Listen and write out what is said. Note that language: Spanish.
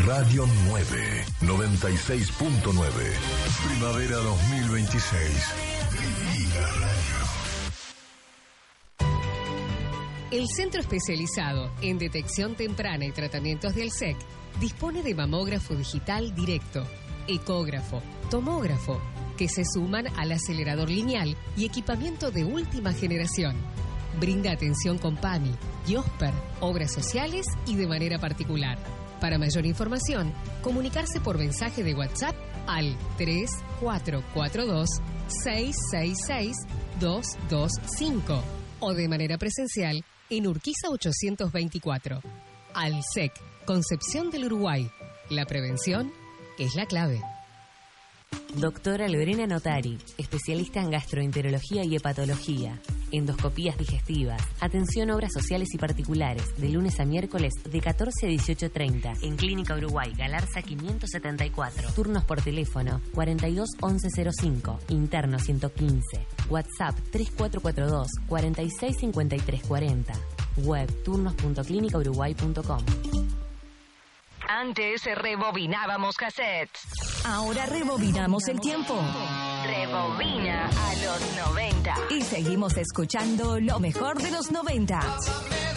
Radio 9, 96.9. Primavera 2026. Viví la radio. El Centro Especializado en Detección Temprana y Tratamientos del SEC dispone de mamógrafo digital directo, ecógrafo, tomógrafo, que se suman al acelerador lineal y equipamiento de última generación. Brinda atención con PAMI, IOSPER, obras sociales y de manera particular. Para mayor información, comunicarse por mensaje de WhatsApp al 3442-666-225 o de manera presencial en Urquiza 824. ALSEC, Concepción del Uruguay. La prevención es la clave. Doctora Lorena Notari, especialista en gastroenterología y hepatología, endoscopías digestivas, atención a obras sociales y particulares, de lunes a miércoles de 14 a 18:30, en Clínica Uruguay, Galarza 574. Turnos por teléfono 42 1105, interno 115, WhatsApp 3442 46 53 40, web turnos.clinicauruguay.com. Antes rebobinábamos cassettes. Ahora rebobinamos el tiempo. Rebobina a los 90. Y seguimos escuchando lo mejor de los 90.